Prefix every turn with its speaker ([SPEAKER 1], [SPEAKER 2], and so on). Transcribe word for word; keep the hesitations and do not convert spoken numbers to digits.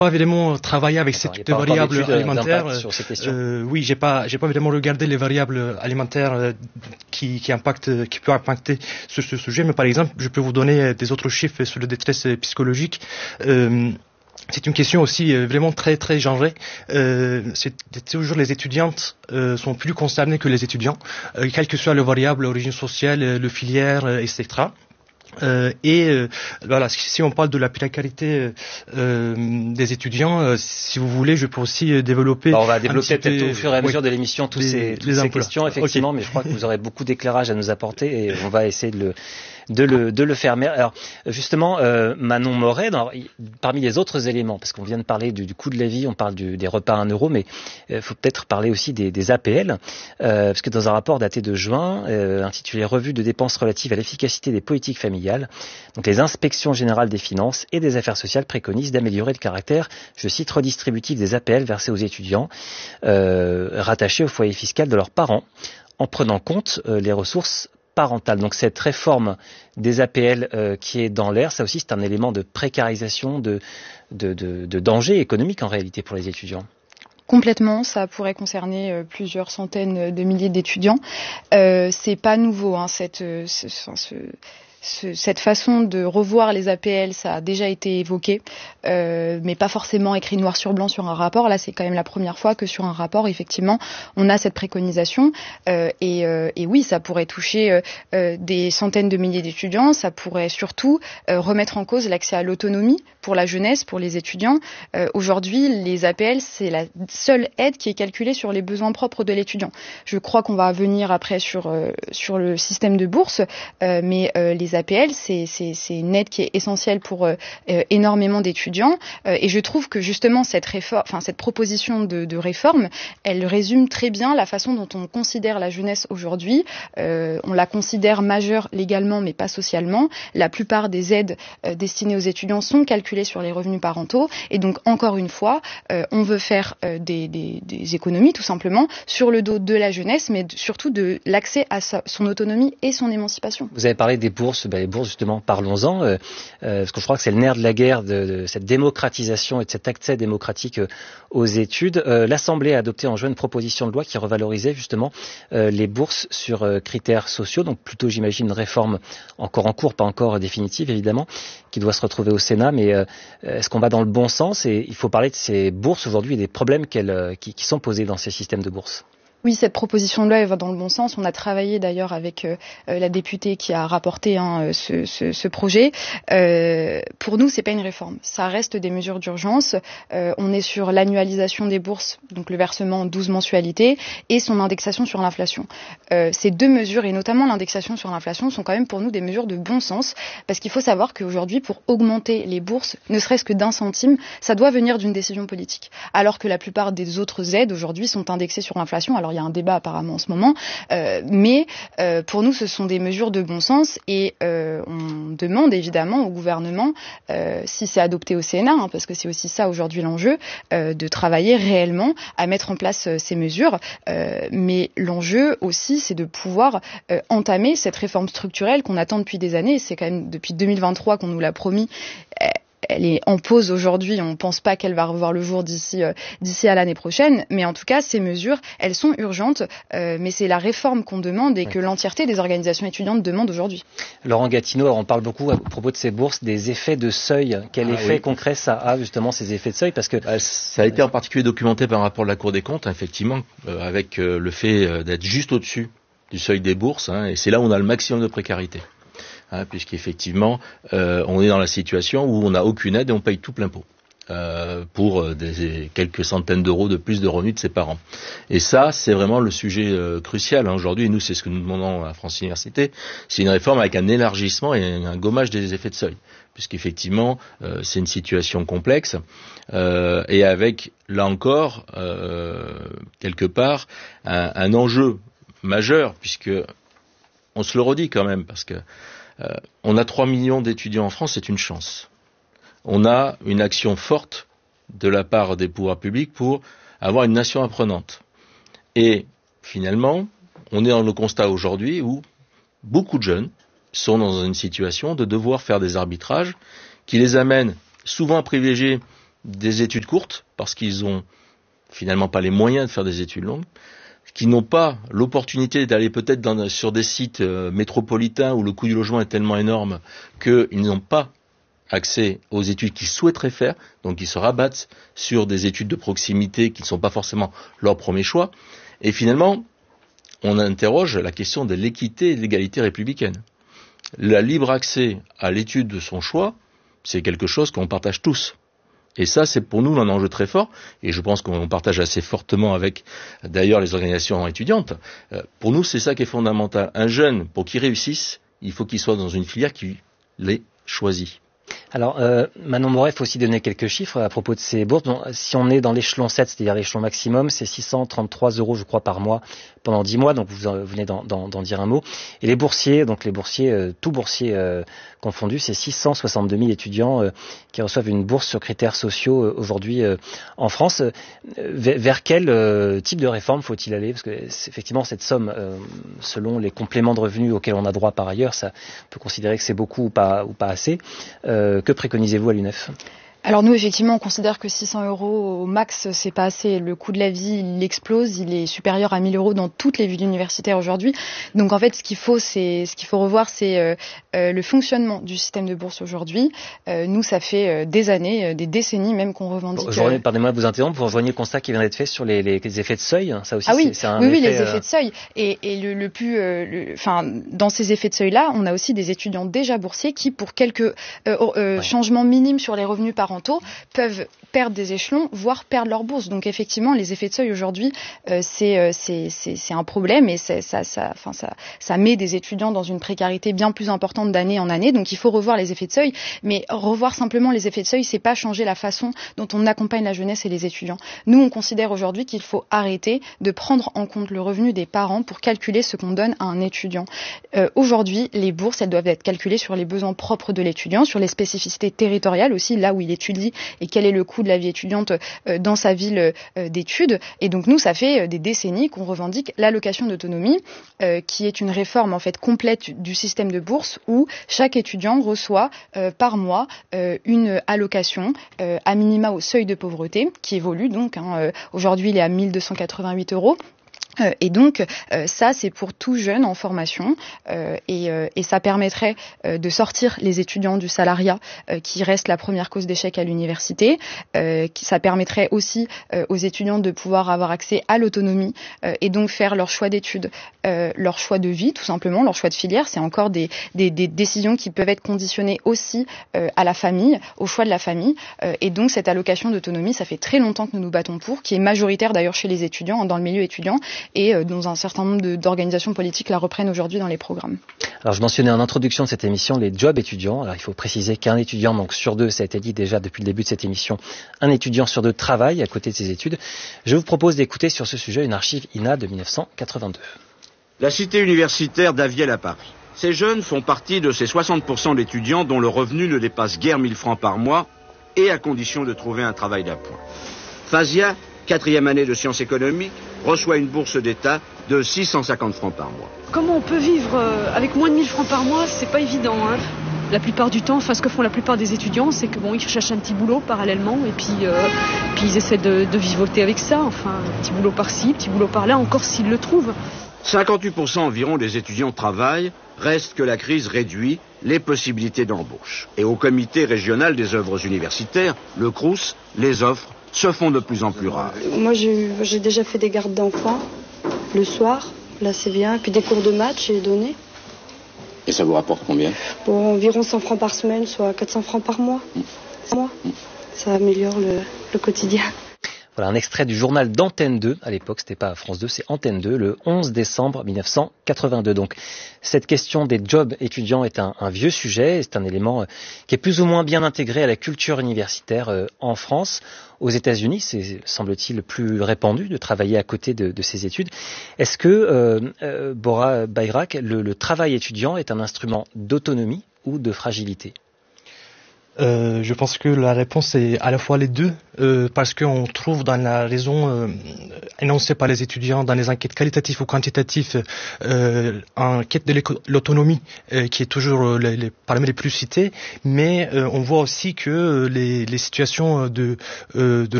[SPEAKER 1] Pas vraiment travaillé avec
[SPEAKER 2] D'accord,
[SPEAKER 1] cette
[SPEAKER 2] il y a pas
[SPEAKER 1] variable
[SPEAKER 2] d'études
[SPEAKER 1] alimentaire.
[SPEAKER 2] sur ces questions.
[SPEAKER 1] Euh, oui, j'ai pas, j'ai pas vraiment regardé les variables alimentaires euh, qui, qui impactent, qui peuvent impacter sur ce sujet. Mais par exemple, je peux vous donner des autres chiffres sur la détresse psychologique. Euh, C'est une question aussi euh, vraiment très très genrée. Euh, c'est toujours les étudiantes euh, sont plus concernées que les étudiants, euh, quelle que soit le variable, l'origine sociale, le filière, euh, et cetera. Euh, et euh, voilà, si on parle de la précarité euh, des étudiants, euh, si vous voulez, je peux aussi euh, développer.
[SPEAKER 2] Bah, on va développer peut-être
[SPEAKER 1] peu,
[SPEAKER 2] au fur et à mesure
[SPEAKER 1] oui,
[SPEAKER 2] de l'émission tous
[SPEAKER 1] les,
[SPEAKER 2] ces, toutes
[SPEAKER 1] les
[SPEAKER 2] ces
[SPEAKER 1] emplois.
[SPEAKER 2] questions, effectivement,
[SPEAKER 1] Okay.
[SPEAKER 2] mais je crois que vous aurez beaucoup d'éclairage à nous apporter et on va essayer de le, de le, de le faire. Mais alors, justement, euh, Manon Moret, dans, parmi les autres éléments, parce qu'on vient de parler du, du coût de la vie, on parle du, des repas à un euro, mais il euh, faut peut-être parler aussi des, des A P L, euh, parce que dans un rapport daté de juin, euh, intitulé Revue de dépenses relatives à l'efficacité des politiques familiales, donc les inspections générales des finances et des affaires sociales préconisent d'améliorer le caractère, je cite, redistributif des A P L versés aux étudiants euh, rattachés au foyer fiscal de leurs parents, en prenant compte euh, les ressources parentales. Donc cette réforme des A P L euh, qui est dans l'air, ça aussi c'est un élément de précarisation, de, de, de, de danger économique en réalité pour les étudiants.
[SPEAKER 3] Complètement, ça pourrait concerner euh, plusieurs centaines de milliers d'étudiants. Euh, c'est pas nouveau, hein, cette, euh, ce, ce, ce, cette façon de revoir les A P L, ça a déjà été évoqué, euh, mais pas forcément écrit noir sur blanc sur un rapport. Là, c'est quand même la première fois que sur un rapport, effectivement, on a cette préconisation. Euh, et, euh, et oui, ça pourrait toucher euh, euh, des centaines de milliers d'étudiants. Ça pourrait surtout euh, remettre en cause l'accès à l'autonomie pour la jeunesse, pour les étudiants. Euh, aujourd'hui, les A P L, c'est la seule aide qui est calculée sur les besoins propres de l'étudiant. Je crois qu'on va venir après sur euh, sur le système de bourse, euh, mais euh, les A P L, c'est c'est c'est une aide qui est essentielle pour euh, euh, énormément d'étudiants. Euh, et je trouve que justement cette réforme, enfin cette proposition de, de réforme, elle résume très bien la façon dont on considère la jeunesse aujourd'hui. Euh, on la considère majeure légalement, mais pas socialement. La plupart des aides euh, destinées aux étudiants sont calculées sur les revenus parentaux. Et donc, encore une fois, euh, on veut faire euh, des, des, des économies, tout simplement, sur le dos de la jeunesse, mais de, surtout de l'accès à sa, son autonomie et son émancipation.
[SPEAKER 2] Vous avez parlé des bourses. Ben, les bourses, justement, parlons-en, euh, euh, parce que je crois que c'est le nerf de la guerre, de, de cette démocratisation et de cet accès démocratique euh, aux études. Euh, L'Assemblée a adopté en juin une proposition de loi qui revalorisait, justement, euh, les bourses sur euh, critères sociaux, donc plutôt, j'imagine, une réforme encore en cours, pas encore définitive, évidemment, qui doit se retrouver au Sénat, mais euh, est-ce qu'on va dans le bon sens? Et il faut parler de ces bourses aujourd'hui et des problèmes qu'elles, qui, qui sont posés dans ces systèmes de bourses.
[SPEAKER 3] Oui, cette proposition de loi elle va dans le bon sens. On a travaillé d'ailleurs avec euh, la députée qui a rapporté hein, ce, ce, ce projet. Euh, pour nous, c'est pas une réforme. Ça reste des mesures d'urgence. Euh, on est sur l'annualisation des bourses, donc le versement en douze mensualités, et son indexation sur l'inflation. Euh, ces deux mesures, et notamment l'indexation sur l'inflation, sont quand même pour nous des mesures de bon sens, parce qu'il faut savoir qu'aujourd'hui, pour augmenter les bourses, ne serait-ce que d'un centime, ça doit venir d'une décision politique. Alors que la plupart des autres aides aujourd'hui sont indexées sur l'inflation. Alors il y a un débat apparemment en ce moment, euh, mais euh, pour nous ce sont des mesures de bon sens et euh, on demande évidemment au gouvernement, euh, si c'est adopté au Sénat, hein, parce que c'est aussi ça aujourd'hui l'enjeu, euh, de travailler réellement à mettre en place euh, ces mesures, euh, mais l'enjeu aussi c'est de pouvoir euh, entamer cette réforme structurelle qu'on attend depuis des années. C'est quand même depuis deux mille vingt-trois qu'on nous l'a promis. Euh, Elle est en pause aujourd'hui, on ne pense pas qu'elle va revoir le jour d'ici euh, d'ici à l'année prochaine, mais en tout cas, ces mesures, elles sont urgentes, euh, mais c'est la réforme qu'on demande et que l'entièreté des organisations étudiantes demandent aujourd'hui.
[SPEAKER 2] Laurent Gatineau, on parle beaucoup à propos de ces bourses, des effets de seuil. Quel ah, effet oui. concret ça a, justement, ces effets de seuil? Parce que
[SPEAKER 4] bah, ça a été en particulier documenté par un rapport de la Cour des comptes, hein, effectivement, euh, avec euh, le fait euh, d'être juste au-dessus du seuil des bourses, hein, et c'est là où on a le maximum de précarité. Hein, puisqu'effectivement, euh, on est dans la situation où on n'a aucune aide et on paye tout plein pot euh, pour des, quelques centaines d'euros de plus de revenus de ses parents. Et ça, c'est vraiment le sujet euh, crucial hein, aujourd'hui. Et nous, c'est ce que nous demandons à France Université. C'est une réforme avec un élargissement et un gommage des effets de seuil, puisqu'effectivement, euh, c'est une situation complexe euh, et avec, là encore, euh, quelque part, un, un enjeu majeur, puisque on se le redit quand même, parce que Euh, on a trois millions d'étudiants en France, c'est une chance. On a une action forte de la part des pouvoirs publics pour avoir une nation apprenante. Et finalement, on est dans le constat aujourd'hui où beaucoup de jeunes sont dans une situation de devoir faire des arbitrages qui les amènent souvent à privilégier des études courtes, parce qu'ils ont finalement pas les moyens de faire des études longues, qui n'ont pas l'opportunité d'aller peut-être dans, sur des sites euh, métropolitains où le coût du logement est tellement énorme qu'ils n'ont pas accès aux études qu'ils souhaiteraient faire, donc ils se rabattent sur des études de proximité qui ne sont pas forcément leur premier choix. Et finalement, on interroge la question de l'équité et de l'égalité républicaine. Le libre accès à l'étude de son choix, c'est quelque chose qu'on partage tous. Et ça, c'est pour nous un enjeu très fort, et je pense qu'on partage assez fortement avec, d'ailleurs, les organisations étudiantes. Euh, pour nous, c'est ça qui est fondamental. Un jeune, pour qu'il réussisse, il faut qu'il soit dans une filière qui l'ait choisi.
[SPEAKER 2] Alors, euh, Manon Moret, il faut aussi donner quelques chiffres à propos de ces bourses. Bon, si on est dans l'échelon sept, c'est-à-dire l'échelon maximum, c'est six cent trente-trois euros, je crois, par mois pendant dix mois. Donc, vous, en, vous venez d'en, d'en, d'en dire un mot. Et les boursiers, donc les boursiers, euh, tous boursiers euh, confondus, c'est six cent soixante-deux mille étudiants euh, qui reçoivent une bourse sur critères sociaux euh, aujourd'hui euh, en France. Euh, vers, vers quel euh, type de réforme faut-il aller? Parce que effectivement, cette somme, euh, selon les compléments de revenus auxquels on a droit par ailleurs, ça on peut considérer que c'est beaucoup ou pas, ou pas assez. Euh, que préconisez-vous à l'U N E F?
[SPEAKER 3] Alors nous, effectivement, on considère que six cents euros au max, c'est pas assez. Le coût de la vie, il explose, il est supérieur à mille euros dans toutes les villes universitaires aujourd'hui. Donc en fait, ce qu'il faut, c'est, ce qu'il faut revoir, c'est euh, euh, le fonctionnement du système de bourse aujourd'hui. Euh, nous, ça fait euh, des années, euh, des décennies même qu'on revendique.
[SPEAKER 2] Bon, euh... Pardonnez-moi de vous interrompre, vous rejoignez le constat qui vient d'être fait sur les, les, les effets de seuil. Ça aussi,
[SPEAKER 3] ah oui,
[SPEAKER 2] c'est, c'est un
[SPEAKER 3] oui,
[SPEAKER 2] effet,
[SPEAKER 3] oui, les
[SPEAKER 2] euh...
[SPEAKER 3] effets de seuil. Et, et le, le plus, enfin, euh, dans ces effets de seuil-là, on a aussi des étudiants déjà boursiers qui, pour quelques euh, euh, ouais. changements minimes sur les revenus parentaux, peuvent perdre des échelons, voire perdre leur bourse. Donc effectivement, les effets de seuil aujourd'hui, euh, c'est, euh, c'est, c'est, c'est un problème et c'est, ça, ça, enfin, ça, ça met des étudiants dans une précarité bien plus importante d'année en année. Donc il faut revoir les effets de seuil, mais revoir simplement les effets de seuil, c'est pas changer la façon dont on accompagne la jeunesse et les étudiants. Nous, on considère aujourd'hui qu'il faut arrêter de prendre en compte le revenu des parents pour calculer ce qu'on donne à un étudiant. Euh, aujourd'hui, les bourses, elles doivent être calculées sur les besoins propres de l'étudiant, sur les spécificités territoriales aussi, là où il étudie et quel est le coût de la vie étudiante euh, dans sa ville euh, d'études. Et donc nous, ça fait euh, des décennies qu'on revendique l'allocation d'autonomie, euh, qui est une réforme en fait complète du système de bourse où chaque étudiant reçoit euh, par mois euh, une allocation euh, à minima au seuil de pauvreté qui évolue donc. Hein, euh, aujourd'hui, il est à mille deux cent quatre-vingt-huit euros. Euh, et donc euh, ça c'est pour tout jeune en formation euh, et, euh, et ça permettrait euh, de sortir les étudiants du salariat euh, qui reste la première cause d'échec à l'université. Euh, qui, ça permettrait aussi euh, aux étudiants de pouvoir avoir accès à l'autonomie euh, et donc faire leur choix d'études, euh, leur choix de vie tout simplement, leur choix de filière. C'est encore des, des, des décisions qui peuvent être conditionnées aussi euh, à la famille, au choix de la famille euh, et donc cette allocation d'autonomie, ça fait très longtemps que nous nous battons pour, qui est majoritaire d'ailleurs chez les étudiants, dans le milieu étudiant et euh, dont un certain nombre de, d'organisations politiques la reprennent aujourd'hui dans les programmes.
[SPEAKER 2] Alors je mentionnais en introduction de cette émission les jobs étudiants. Alors il faut préciser qu'un étudiant donc sur deux, ça a été dit déjà depuis le début de cette émission, un étudiant sur deux travaille à côté de ses études. Je vous propose d'écouter sur ce sujet une archive I N A de dix-neuf cent quatre-vingt-deux.
[SPEAKER 5] La cité universitaire d'Avielle à Paris. Ces jeunes font partie de ces soixante pour cent d'étudiants dont le revenu ne dépasse guère mille francs par mois et à condition de trouver un travail d'appoint. Fazia, quatrième année de sciences économiques, reçoit une bourse d'État de six cent cinquante francs par mois.
[SPEAKER 6] Comment on peut vivre avec moins de mille francs par mois? C'est pas évident, hein. La plupart du temps, enfin ce que font la plupart des étudiants, c'est que bon, ils cherchent un petit boulot parallèlement et puis, euh, puis ils essaient de, de vivoter avec ça. Enfin, un petit boulot par-ci, petit boulot par-là, encore s'ils le trouvent.
[SPEAKER 5] cinquante-huit pour cent environ des étudiants travaillent, reste que la crise réduit les possibilités d'embauche. Et au comité régional des œuvres universitaires, le C R O U S, les offres se font de plus en plus rares.
[SPEAKER 7] Moi, j'ai, j'ai déjà fait des gardes d'enfants le soir, là c'est bien, et puis des cours de maths, j'ai donné.
[SPEAKER 8] Et ça vous rapporte combien?
[SPEAKER 7] Bon, environ cent francs par semaine, soit quatre cents francs par mois. Mmh. mois. Mmh. Ça améliore le, le quotidien.
[SPEAKER 2] Voilà un extrait du journal d'Antenne deux, à l'époque c'était pas France deux, c'est Antenne deux, le onze décembre mille neuf cent quatre-vingt-deux. Donc cette question des jobs étudiants est un, un vieux sujet, c'est un élément qui est plus ou moins bien intégré à la culture universitaire euh, en France. Aux États-Unis, c'est semble-t-il plus répandu de travailler à côté de, de ses études. Est-ce que, euh, euh, Bora Bayrak, le, le travail étudiant est un instrument d'autonomie ou de fragilité?
[SPEAKER 1] Euh, je pense que la réponse est à la fois les deux, euh, parce qu'on trouve dans la raison euh, énoncée par les étudiants dans les enquêtes qualitatives ou quantitatives euh, en quête de l'autonomie euh, qui est toujours euh, les, les paramètres les plus cités, mais euh, on voit aussi que les, les situations de, euh, de